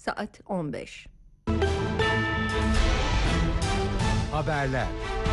Saat 15. Haberler.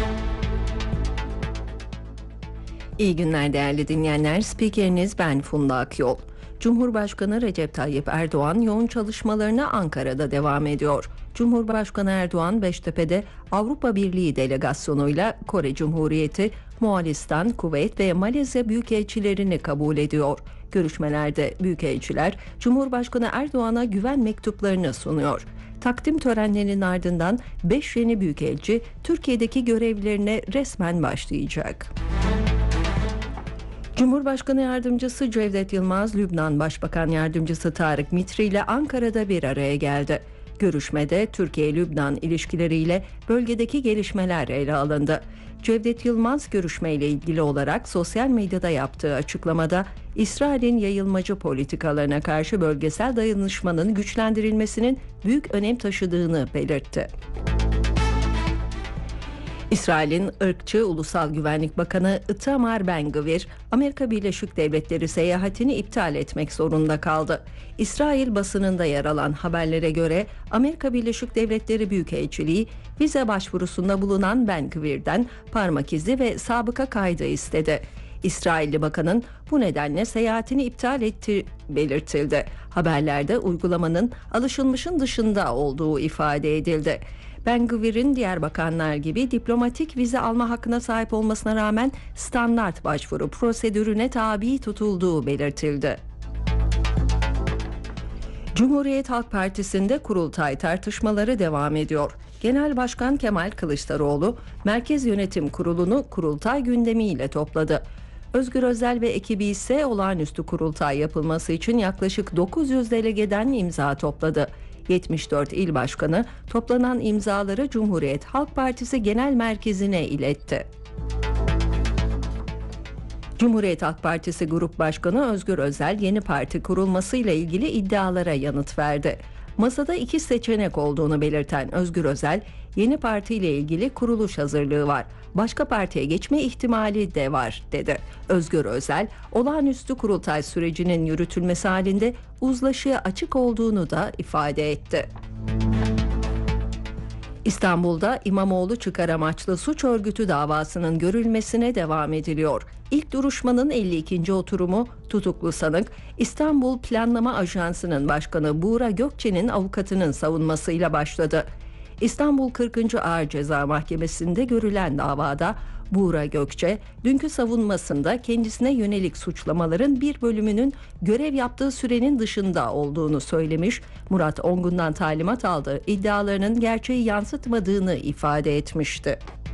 İyi günler değerli dinleyenler. Spikeriniz ben Funda Akyol. Cumhurbaşkanı Recep Tayyip Erdoğan yoğun çalışmalarına Ankara'da devam ediyor. Cumhurbaşkanı Erdoğan Beştepe'de Avrupa Birliği delegasyonuyla Kore Cumhuriyeti, Moğolistan, Kuveyt ve Malezya büyükelçilerini kabul ediyor. Görüşmelerde büyükelçiler Cumhurbaşkanı Erdoğan'a güven mektuplarını sunuyor. Takdim törenlerinin ardından 5 yeni büyükelçi Türkiye'deki görevlerine resmen başlayacak. Cumhurbaşkanı Yardımcısı Cevdet Yılmaz, Lübnan Başbakan Yardımcısı Tarık Mitri ile Ankara'da bir araya geldi. Görüşmede Türkiye-Lübnan ilişkileriyle bölgedeki gelişmeler ele alındı. Cevdet Yılmaz görüşmeyle ilgili olarak sosyal medyada yaptığı açıklamada İsrail'in yayılmacı politikalarına karşı bölgesel dayanışmanın güçlendirilmesinin büyük önem taşıdığını belirtti. İsrail'in ırkçı Ulusal Güvenlik Bakanı Itamar Ben-Gvir, Amerika Birleşik Devletleri seyahatini iptal etmek zorunda kaldı. İsrail basınında yer alan haberlere göre Amerika Birleşik Devletleri Büyükelçiliği vize başvurusunda bulunan Ben-Gvir'den parmak izi ve sabıka kaydı istedi. İsrailli bakanın bu nedenle seyahatini iptal ettiği belirtildi. Haberlerde uygulamanın alışılmışın dışında olduğu ifade edildi. Ben-Gvir'in diğer bakanlar gibi diplomatik vize alma hakkına sahip olmasına rağmen standart başvuru prosedürüne tabi tutulduğu belirtildi. Cumhuriyet Halk Partisi'nde kurultay tartışmaları devam ediyor. Genel Başkan Kemal Kılıçdaroğlu, Merkez Yönetim Kurulu'nu kurultay gündemiyle topladı. Özgür Özel ve ekibi ise olağanüstü kurultay yapılması için yaklaşık 900 delegeden imza topladı. 74 il başkanı toplanan imzaları Cumhuriyet Halk Partisi Genel Merkezi'ne iletti. Cumhuriyet Halk Partisi Grup Başkanı Özgür Özel yeni parti kurulmasıyla ilgili iddialara yanıt verdi. Masada iki seçenek olduğunu belirten Özgür Özel, yeni partiyle ilgili kuruluş hazırlığı var, başka partiye geçme ihtimali de var dedi. Özgür Özel, olağanüstü kurultay sürecinin yürütülmesi halinde uzlaşıya açık olduğunu da ifade etti. İstanbul'da İmamoğlu çıkar amaçlı suç örgütü davasının görülmesine devam ediliyor. İlk duruşmanın 52. oturumu tutuklu sanık İstanbul Planlama Ajansı'nın başkanı Buğra Gökçe'nin avukatının savunmasıyla başladı. İstanbul 40. Ağır Ceza Mahkemesi'nde görülen davada Buğra Gökçe, dünkü savunmasında kendisine yönelik suçlamaların bir bölümünün görev yaptığı sürenin dışında olduğunu söylemiş, Murat Ongun'dan talimat aldığı iddialarının gerçeği yansıtmadığını ifade etmişti.